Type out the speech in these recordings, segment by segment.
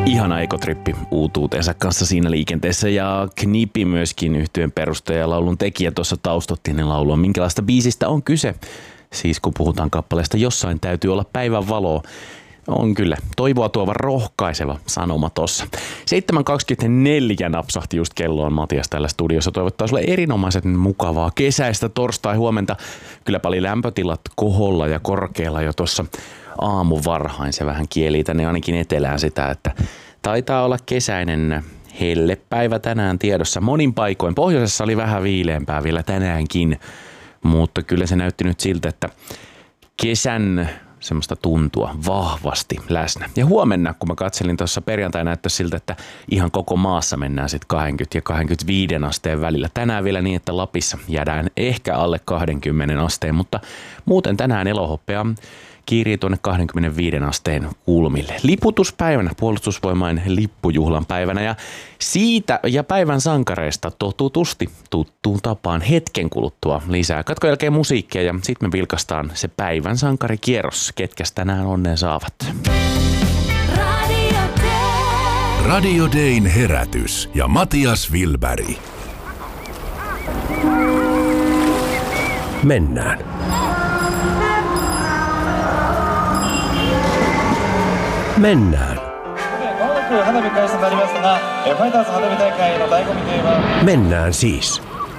Ihana ekotrippi uutuutensa kanssa siinä liikenteessä ja Knipi myöskin yhtyeen perustaja ja laulun tekijä tuossa taustottinen laulua. Minkälaista biisistä on kyse? Siis kun puhutaan kappaleesta Jossain täytyy olla päivän valoa. On kyllä toivoa tuova rohkaiseva sanoma tossa. 7.24 napsahti just kelloon Matias täällä studiossa. Toivottaa sulle erinomaisen mukavaa kesäistä torstai-huomenta. Kylläpä oli lämpötilat koholla ja korkealla jo tuossa aamuvarhain. Se vähän kieli tänne ainakin etelään sitä, että taitaa olla kesäinen hellepäivä tänään tiedossa. Monin paikoin. Pohjoisessa oli vähän viileämpää vielä tänäänkin, mutta kyllä se näytti nyt siltä, että kesän semmoista tuntua vahvasti läsnä. Ja huomenna, kun mä katselin tuossa perjantaina, näyttäisi siltä, että ihan koko maassa mennään sitten 20 ja 25 asteen välillä. Tänään vielä niin, että Lapissa jäädään ehkä alle 20 asteen, mutta muuten tänään elohoppea kiirii tuonne 25 asteen kulmille. Liputuspäivänä, puolustusvoimain lippujuhlan päivänä ja siitä ja päivän sankareista totutusti tuttuun tapaan hetken kuluttua lisää. Katkon jälkeen musiikkia ja sitten me vilkastaan se päivän sankarikierros, ketkäs tänään onneen saavat. Radio Dayn herätys ja Matias Wilberg. Mennään. Mennään. Mennään siis.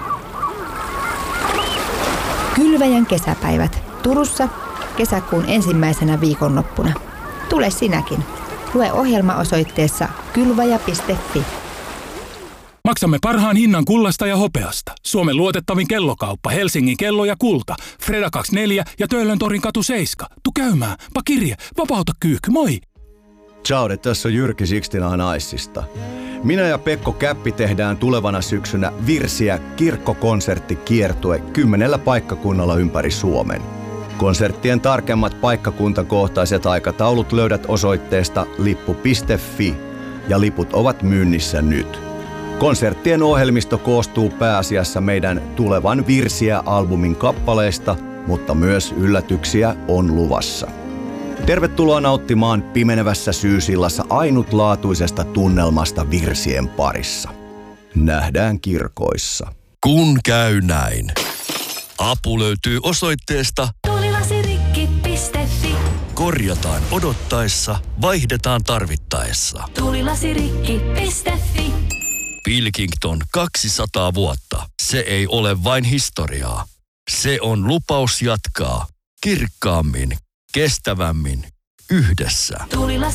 Kylväjän kesäpäivät Turussa kesäkuun ensimmäisenä viikonloppuna. Tule sinäkin. Lue ohjelma osoitteessa kylväjä.fi. Maksamme parhaan hinnan kullasta ja hopeasta. Suomen luotettavin kellokauppa, Helsingin kello ja kulta. Freda 24 ja Töölöntorin katu 7. Tu käymään, pakirje, vapauta kyyhky, moi! Ciao, tässä on Jyrki 69 Icesta. Minä ja Pekko Käppi tehdään tulevana syksynä Virsiä kirkkokonserttikiertue 10 paikkakunnalla ympäri Suomen. Konserttien tarkemmat paikkakuntakohtaiset aikataulut löydät osoitteesta lippu.fi ja liput ovat myynnissä nyt. Konserttien ohjelmisto koostuu pääasiassa meidän tulevan Virsiä-albumin kappaleista, mutta myös yllätyksiä on luvassa. Tervetuloa nauttimaan pimenevässä syysillassa ainutlaatuisesta tunnelmasta virsien parissa. Nähdään kirkoissa. Kun käy näin. Apu löytyy osoitteesta tulilasirikki.fi. Korjataan odottaessa, vaihdetaan tarvittaessa. Tulilasirikki.fi. Pilkington 200 vuotta. Se ei ole vain historiaa. Se on lupaus jatkaa kirkkaammin, kestävämmin, yhdessä.